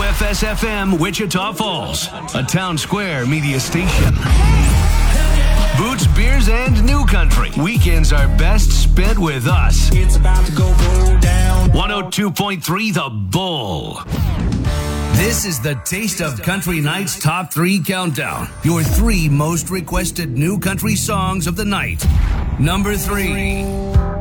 WFS-FM Wichita Falls, a Town Square media station. Boots, beers, and new country. Weekends are best spent with us. It's about to go down. 102.3 The Bull. This is the Taste of Country Night's Top 3 Countdown. Your 3 most requested new country songs of the night. Number 3.